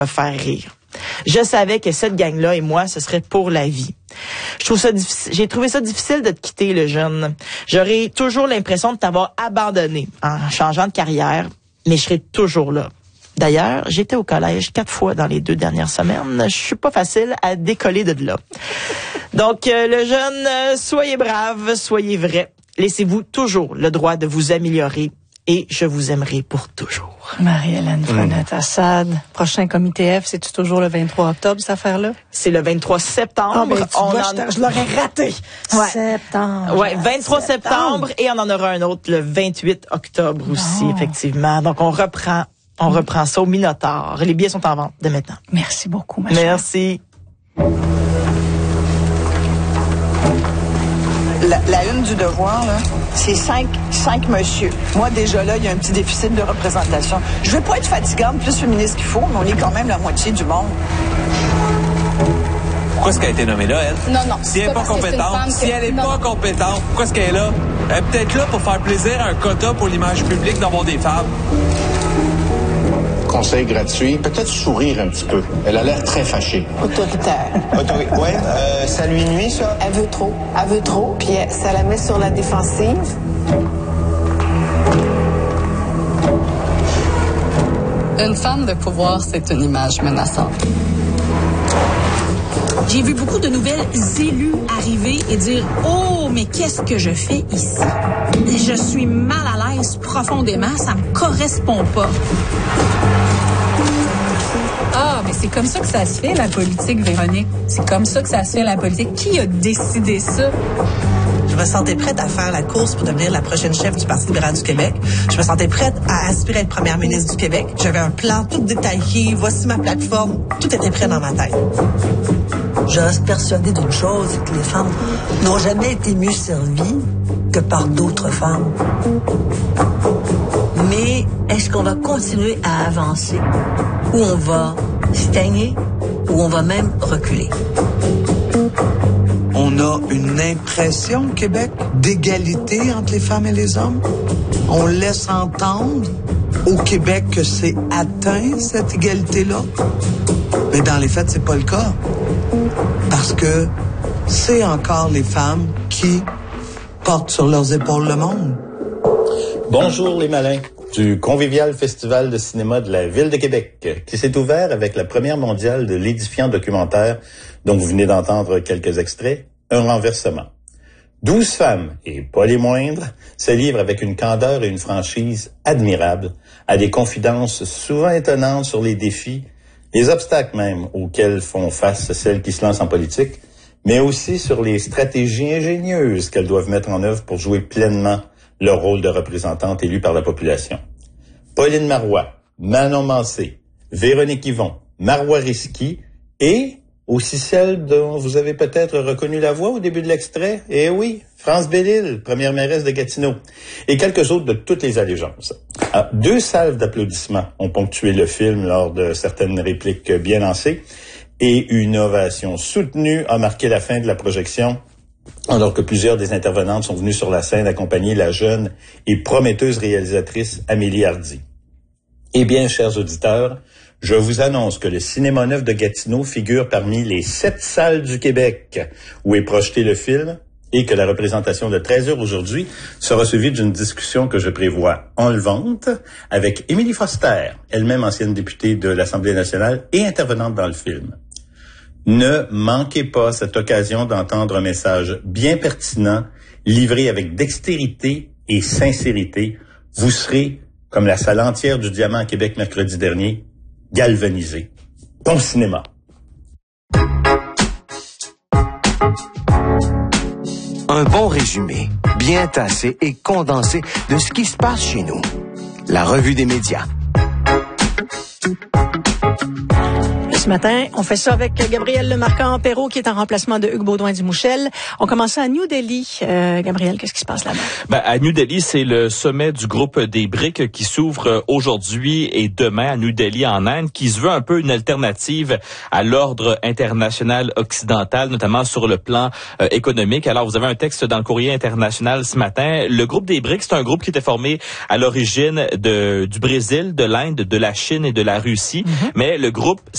me faire rire. Je savais que cette gang-là et moi, ce serait pour la vie. J'ai trouvé ça difficile de te quitter, le jeune. J'aurais toujours l'impression de t'avoir abandonné en changeant de carrière, mais je serai toujours là. D'ailleurs, j'étais au collège 4 fois dans les 2 dernières semaines. Je suis pas facile à décoller de là. Donc, le jeune, soyez brave, soyez vrai. Laissez-vous toujours le droit de vous améliorer et je vous aimerai pour toujours. Marie-Hélène Frenette-Assad, prochain comité F, c'est-tu toujours le 23 octobre, cette affaire-là? C'est le 23 septembre. Je l'aurais raté. Ouais. Septembre. Ouais, 23 septembre et on en aura un autre le 28 octobre aussi, effectivement. Donc, on reprend ça au Minotaur. Les billets sont en vente dès maintenant. Merci beaucoup, ma Merci. La une du Devoir, là, c'est 5 monsieur. Moi, déjà là, il y a un petit déficit de représentation. Je veux pas être fatigante, plus féministe qu'il faut, mais on est quand même la moitié du monde. Pourquoi est-ce qu'elle a été nommée là, elle? Non. Si elle n'est pas compétente, pourquoi est-ce qu'elle est là? Elle est peut-être là pour faire plaisir à un quota pour l'image publique d'avoir des femmes. Conseil gratuit, peut-être sourire un petit peu. Elle a l'air très fâchée. Autoritaire. Ouais, ça lui nuit, ça? Elle veut trop, puis ça la met sur la défensive. Une femme de pouvoir, c'est une image menaçante. J'ai vu beaucoup de nouvelles élus arriver et dire « Oh, mais qu'est-ce que je fais ici? Je suis mal à l'aise profondément, ça me correspond pas. » Ah, mais c'est comme ça que ça se fait, la politique, Véronique. C'est comme ça que ça se fait, la politique. Qui a décidé ça? Je me sentais prête à faire la course pour devenir la prochaine chef du Parti libéral du Québec. Je me sentais prête à aspirer à être première ministre du Québec. J'avais un plan tout détaillé. Voici ma plateforme. Tout était prêt dans ma tête. Je reste persuadée d'une chose, c'est que les femmes n'ont jamais été mieux servies que par d'autres femmes. Mais est-ce qu'on va continuer à avancer ou on va stagner ou on va même reculer? On a une impression au Québec d'égalité entre les femmes et les hommes. On laisse entendre au Québec que c'est atteint, cette égalité-là. Mais dans les faits, c'est pas le cas. Parce que c'est encore les femmes qui portent sur leurs épaules le monde. Bonjour les malins du convivial festival de cinéma de la Ville de Québec, qui s'est ouvert avec la première mondiale de l'édifiant documentaire dont vous venez d'entendre quelques extraits, Un renversement. 12 femmes, et pas les moindres, se livrent avec une candeur et une franchise admirables à des confidences souvent étonnantes sur les défis, les obstacles même auxquels font face celles qui se lancent en politique, mais aussi sur les stratégies ingénieuses qu'elles doivent mettre en œuvre pour jouer pleinement leur rôle de représentante élue par la population. Pauline Marois, Manon Mancé, Véronique Yvon, Marois Risky et aussi celle dont vous avez peut-être reconnu la voix au début de l'extrait. Eh oui, France Bellil, première mairesse de Gatineau. Et quelques autres de toutes les allégeances. 2 salves d'applaudissements ont ponctué le film lors de certaines répliques bien lancées. Et une ovation soutenue a marqué la fin de la projection, alors que plusieurs des intervenantes sont venues sur la scène accompagner la jeune et prometteuse réalisatrice Amélie Hardy. Eh bien, chers auditeurs, je vous annonce que le Cinéma Neuf de Gatineau figure parmi les 7 salles du Québec où est projeté le film et que la représentation de 13h aujourd'hui sera suivie d'une discussion que je prévois enlevante avec Émilie Foster, elle-même ancienne députée de l'Assemblée nationale et intervenante dans le film. Ne manquez pas cette occasion d'entendre un message bien pertinent, livré avec dextérité et sincérité. Vous serez, comme la salle entière du Diamant à Québec mercredi dernier, galvanisé. Bon cinéma. Un bon résumé, bien tassé et condensé de ce qui se passe chez nous. La revue des médias. Ce matin, on fait ça avec Gabriel Lemarquand-Perrault qui est en remplacement de Hugues Baudouin-Dumouchel. On commence à New Delhi. Gabriel, qu'est-ce qui se passe là-bas? À New Delhi, c'est le sommet du groupe des BRICS qui s'ouvre aujourd'hui et demain à New Delhi en Inde, qui se veut un peu une alternative à l'ordre international occidental, notamment sur le plan économique. Alors, vous avez un texte dans le Courrier international ce matin. Le groupe des BRICS, c'est un groupe qui était formé à l'origine du Brésil, de l'Inde, de la Chine et de la Russie. Mais le groupe